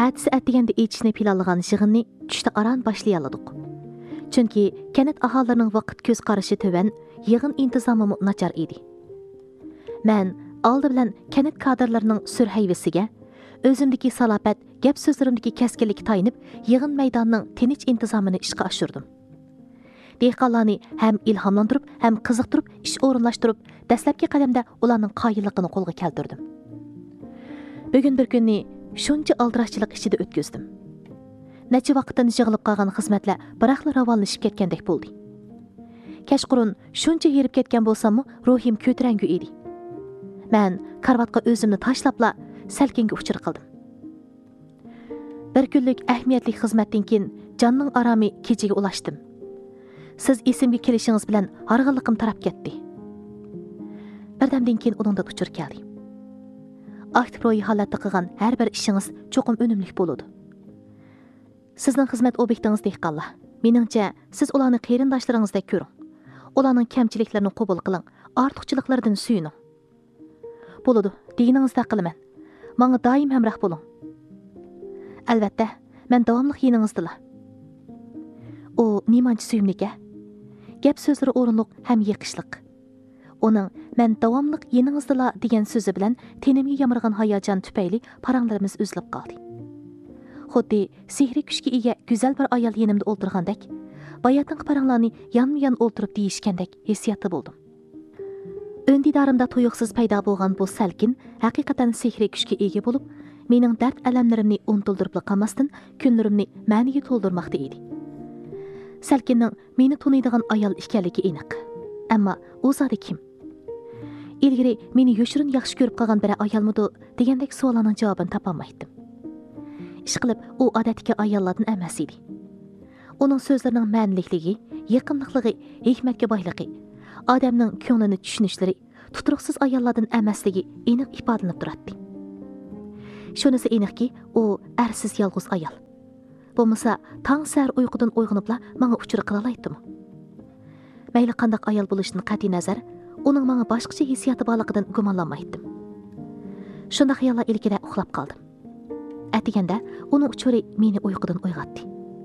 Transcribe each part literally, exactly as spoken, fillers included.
Әтісі әттегенде ечishni planlagan yig'inni tushda aran başlayaladık. Chunki kent aholilarining vaqt ko'z qarashi töven, yig'in intizomi nachar edi. Men oldi bilan kent kadrlarining surhayvisiga, o'zimdagi salofat, gap so'zlarimdagi keskinlikka tayinib, yig'in maydonining tinch intizomini ishga oshirdim. Dehqonlarni ham ilhomlantirib, ham qiziqtirib, ish o'rinlashtirib, dastlabki qadamda ularning qoyilligini qo'lga keltirdim. Bugun bir kunni shuncha aldirashchilik ichida o'tkazdim. Necha vaqtdan yig'ilib qolgan xizmatlar biroqla ravonlashib ketgandek bo'ldi. Kechqurun shuncha yerib ketgan bo'lsam-mu, ruhim ko'tarangu edi. Men karvatga o'zimni tashlabla salkinga uchir qildim. Bir kunlik ahamiyatli xizmatdan keyin jonning aromi kechaga ulashdim. Siz esimga kelishingiz bilan harg'inliqim tarab ketdi. Birdamdan keyin uningda uchur keldi. Aktiv ro'yi holatda qilgan har bir ishingiz cho'qim unumli bo'ladi. Sizning xizmat obyektingiz dehqonlar. Meningcha, siz ularni qarindoshlaringizdek ko'ring. Ularning kamchiliklarini qabul qiling, ortiqchiliklardan suyining. Bo'ladi, deganingizda qilaman. Menga doim hamroh bo'ling. Albatta, men davomli yoningizdaman. O nimancha suyimlik-a? Gap so'zlari o'rinliq ham yiqishliq. Uning men davomli yoningizdaman degan so'zi bilan tenimga yamirgan hayajon tufayli paranglarimiz uzilib qoldi. Xuddi sehri kuchga ega go'zal bir ayol yonimda o'ltirgandek, bayatning paranglarni yonma-yon o'ltirib deyishgandek hissiyatda bo'ldim. Öndidarimda tuyuqsiz paydo bo'lgan bu salkin haqiqatan sehri kuchga ega bo'lib, mening dard alamlarimni unutuldirib qolmasdan kunlarimni ma'niga to'ldirmoqda edi. Salkinning meni tuniydigan ayol ekanligi aniq. Ammo u zodi kim? Ilgari meni yoshirin yaxshi ko'rib qolgan bir ayolmidi degandek savollarning javobini topolmaydim. Ishqilib, u odatdagi ayollardan emas edi. Uning so'zlarining ma'nilikligi, yaqinlikligi, hikmatga boyligi, odamning ko'nglini tushunishlari tuturuqsiz ayollardan emasligi aniq ifodalanib turadi. Shunisi aniqki, u arsiz yolg'iz ayol. Bo'lmasa, tong sar uyqudan uyg'onibla menga uchur qila oladimi? Mayli qanday ayol bo'lishidan qat'iy nazar, uning menga boshqacha hissiyoti borligidan gumonlanmaydim. Shunday xayollar ilkida uxlab qoldim. Atiganda uning uchuri meni uyqudan uyg'otdi.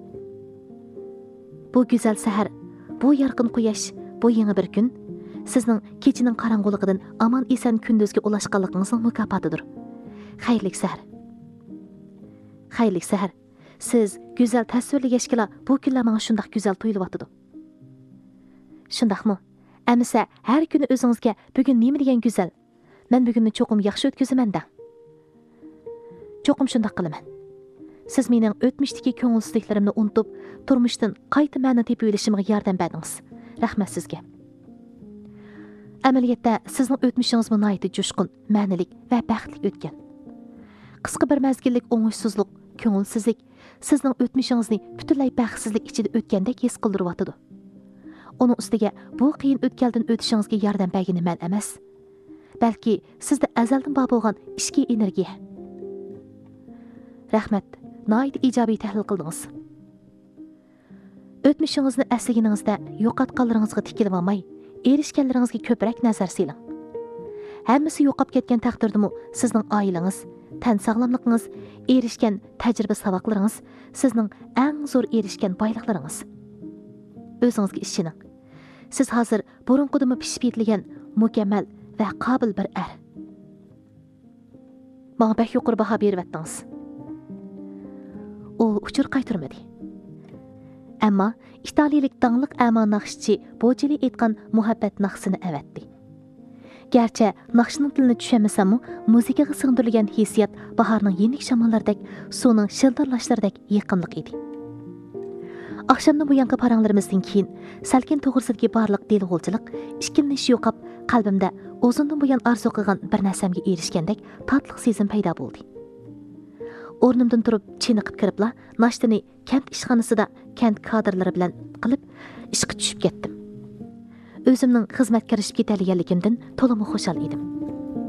Bu go'zal sahar, bu yorqin quyosh, bu yangi bir kun sizning kechining qorong'uligidan aman eson kunduzga ulashganligingizning mukofotidir. Xayrli sahar. Xayrli sahar. Siz go'zal tasvirlagashkila bu kunlar menga shunday go'zal tuyulyapti. Shundaqmi? Amisa har kuni o'zingizga bugun nima degan go'zal? Men bugunni cho'qim yaxshi o'tkazaman-da. Cho'qim shunday qilaman. Siz mening o'tmishdagi ko'ngilsizliklarimni unutib, turmushdan qayta ma'no tepib olishimga yordam berdingiz. Rahmat sizga. Amaliyotda sizning o'tmishingiz nihoyatda jo'shqin, ma'nilik va baxtli o'tgan. Qisqa bir mazgillik o'ng'ishsizlik, ko'ngilsizlik sizning o'tmishingizni butunlay baxtsizlik ichida o'tgandek his qildiryapti. Uning ustiga bu qiyin o'tkaldan o'tishingizga yordam bergani men emas, balki sizda azaldan bor bo'lgan ichki energiya. Rahmat, nihoyat ijobiy tahlil qildingiz. O'tmishingizni aslaganingizda yo'qotganlaringizga tikilib olmay, erishganlaringizga ko'proq nazar siling. Hammasi yo'qolib ketgan taqdirdami sizning oilangiz, tan sog'lomligingiz, erishgan tajriba saboqlaringiz sizning eng zo'r erishgan boyliklaringiz. O'zingizga ishoning. Siz hozir burunqidimi pishib yetilgan mukammal va qobil bir er. Menga bak yuqori baho beryaptingiz. U uchur qaytarmadi. Ammo italiyalik dangliq Ama naqshchi Bojeli aytgan muhabbat naqsini avatdi. Gerçi naqshning tilini tushunmasam-mu, musiqaga singdirilgan hissiyat bahorning yenik shamollaridek, suvning shildirlashlaridek yaqinlik edi. Akşamdan bu yanqi paranglarimizdan keyin salkin to'g'risidagi barliq delg'ulchilik, ishkilnish yo'qab, qalbimda o'zimdan buyon orzu qilgan bir narsamga erishgandek tatliq sezim paydo bo'ldi. O'rnimdan turib, chiniqib kiribla, nashtani kent ishxonasida kent kadrlari bilan qilib, ishga tushib ketdim. O'zimning xizmatga kirishib ketganligimdan to'liq xushal edim.